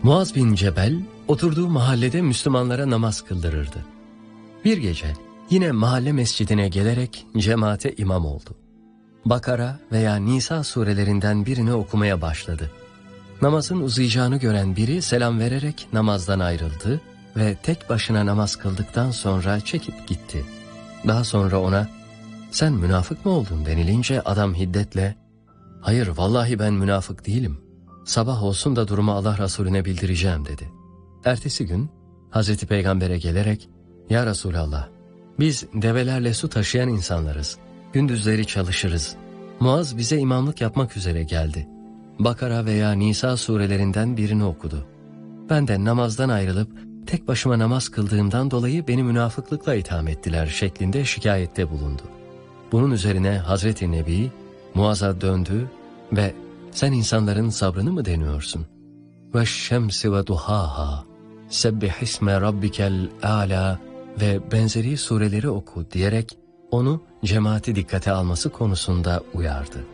Muaz bin Cebel oturduğu mahallede Müslümanlara namaz kıldırırdı. Bir gece yine mahalle mescidine gelerek cemaate imam oldu. Bakara veya Nisa surelerinden birini okumaya başladı. Namazın uzayacağını gören biri selam vererek namazdan ayrıldı ve tek başına namaz kıldıktan sonra çekip gitti. Daha sonra ona "Sen münafık mı oldun?" denilince adam hiddetle "Hayır, vallahi ben münafık değilim. Sabah olsun da durumu Allah Resulüne bildireceğim" dedi. Ertesi gün Hazreti Peygamber'e gelerek "Ya Resulallah, biz develerle su taşıyan insanlarız. Gündüzleri çalışırız. Muaz bize imamlık yapmak üzere geldi. Bakara veya Nisa surelerinden birini okudu. Ben de namazdan ayrılıp tek başıma namaz kıldığımdan dolayı beni münafıklıkla itham ettiler" şeklinde şikayette bulundu. Bunun üzerine Hazreti Nebi Muaz'a döndü ve "Sen insanların sabrını mı deniyorsun? Ve şemsi ve duhaha, sebbihisme rabbikel âlâ ve benzeri sureleri oku" diyerek onu cemaati dikkate alması konusunda uyardı.